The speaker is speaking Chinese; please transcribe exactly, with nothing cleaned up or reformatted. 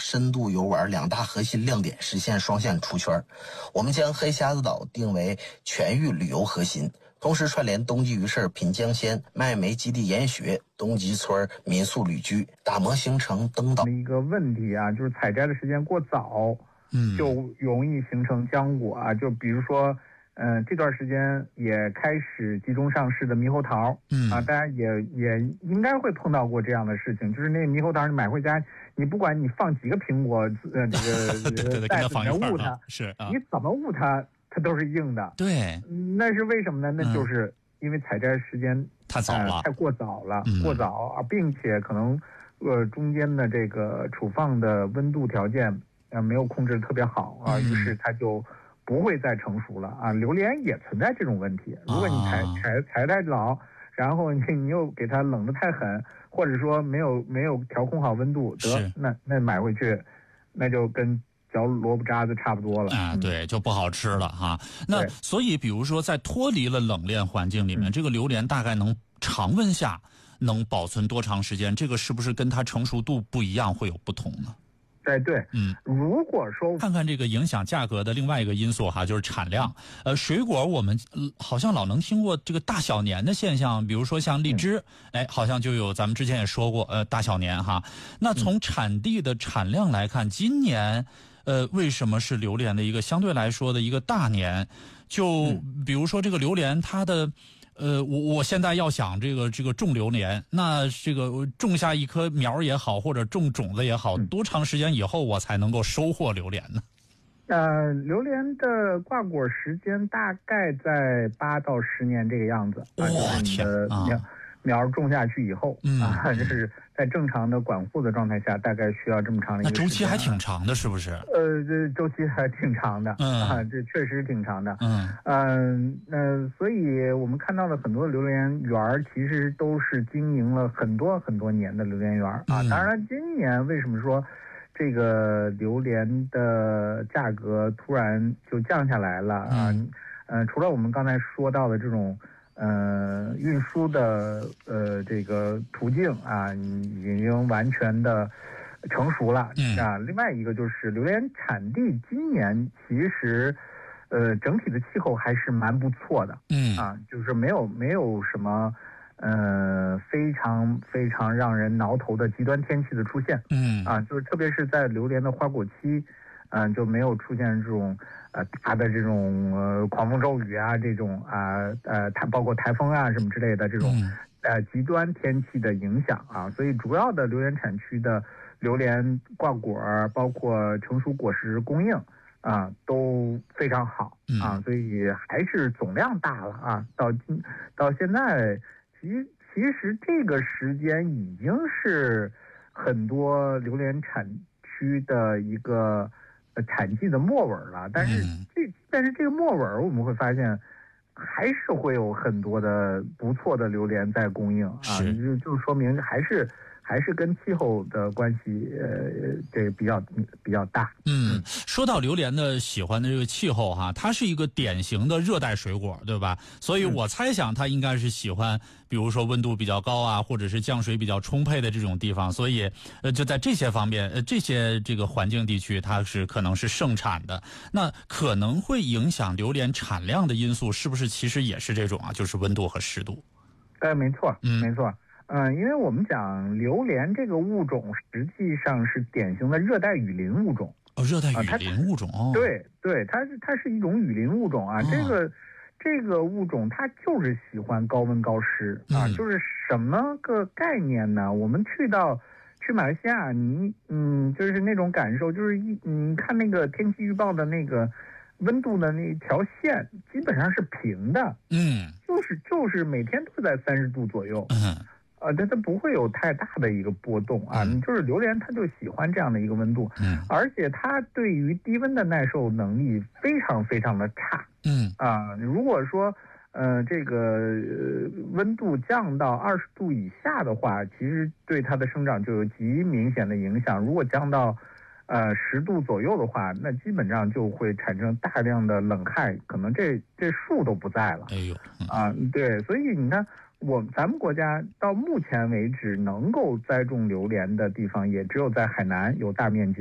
深度游玩两大核心亮点实现双线出圈。我们将黑瞎子岛定为全域旅游核心，同时串联冬季鱼市、品江鲜、麦煤基地研学、东极村民宿旅居，打磨形成登岛。 一个问题啊，就是采摘的时间过早，嗯，就容易形成浆果啊。就比如说，嗯、呃，这段时间也开始集中上市的猕猴桃，嗯啊，大家也也应该会碰到过这样的事情，就是那个猕猴桃你买回家，你不管你放几个苹果，呃，这个袋子里面捂它， 是啊， 你怎么捂它，它都是硬的。 对， 那是为什么呢？那就是因为采摘时间太早了， 呃、太过早了，嗯、过早啊，并且可能呃中间的这个储放的温度条件呃没有控制得特别好啊，于是它就不会再成熟了啊。榴莲也存在这种问题，如果你采采采太早，然后你你又给它冷得太狠，或者说没有没有调控好温度，得那那买回去，那就跟嚼萝卜渣子差不多了啊，对，就不好吃了哈。那所以，比如说在脱离了冷链环境里面，嗯、这个榴莲大概能常温下能保存多长时间？这个是不是跟它成熟度不一样会有不同呢？ 对对，嗯，如果说看看这个影响价格的另外一个因素哈，就是产量。呃，水果我们、呃、好像老能听过这个大小年的现象，比如说像荔枝，哎，好像就有咱们之前也说过，呃，大小年哈。那从产地的产量来看，今年呃为什么是榴莲的一个相对来说的一个大年？就比如说这个榴莲它的。呃，我我现在要想这个这个种榴莲，那这个种下一棵苗也好，或者种种子也好，多长时间以后我才能够收获榴莲呢？ 呃，榴莲的挂果时间大概在八到十年这个样子。 哇、哦，天啊！ 苗苗种下去以后、嗯、啊，就是在正常的管护的状态下，大概需要这么长的一个时间。 那周期还挺长的，是不是？ 呃，这周期还挺长的，嗯啊，这确实挺长的，嗯嗯，那、呃、所以我们看到的很多榴莲园其实都是经营了很多很多年的榴莲园啊。嗯、当然，今年为什么说这个榴莲的价格突然就降下来了啊？嗯、呃，除了我们刚才说到的这种。呃，运输的呃这个途径啊，已经完全的成熟了、嗯、啊。另外一个就是榴莲产地今年其实呃整体的气候还是蛮不错的，嗯啊，就是没有没有什么呃非常非常让人挠头的极端天气的出现，嗯啊，就是特别是在榴莲的花果期，嗯、呃、就没有出现这种。呃，大的这种呃狂风骤雨啊，这种啊呃台包括台风啊什么之类的这种、嗯、呃极端天气的影响啊，所以主要的榴莲产区的榴莲挂果，包括成熟果实供应啊都非常好啊，所以还是总量大了啊。到今到现在，其其实这个时间已经是很多榴莲产区的一个。呃，产季的末尾了，但是这、嗯、但是这个末尾我们会发现，还是会有很多的不错的榴莲在供应啊，就就说明还是还是跟气候的关系，呃，这个比较比较大。 嗯，说到榴莲的喜欢的这个气候哈，它是一个典型的热带水果，对吧？所以我猜想它应该是喜欢，比如说温度比较高啊，或者是降水比较充沛的这种地方。所以，呃，就在这些方面，呃，这些这个环境地区，它是可能是盛产的。那可能会影响榴莲产量的因素，是不是其实也是这种啊？就是温度和湿度。 呃，没错，嗯，没错。嗯、呃，因为我们讲榴莲这个物种实际上是典型的热带雨林物种。 哦，热带雨林物种、呃、哦。 对对，它是它是一种雨林物种啊。哦、这个这个物种它就是喜欢高温高湿啊、嗯，就是什么个概念呢？我们去到去马来西亚，你嗯，就是那种感受，就是一你看那个天气预报的那个温度的那条线，基本上是平的。嗯，就是就是每天都在三十度左右。嗯。呃，但它不会有太大的一个波动啊，嗯、就是榴莲它就喜欢这样的一个温度，嗯，而且它对于低温的耐受能力非常非常的差，嗯啊，如果说呃这个、呃、温度降到二十度以下的话，其实对它的生长就有极明显的影响。如果降到呃十度左右的话，那基本上就会产生大量的冷害，可能这这树都不在了。 哎呦， 嗯、啊，对，所以你看。我咱们国家到目前为止能够栽种榴莲的地方，也只有在海南有大面积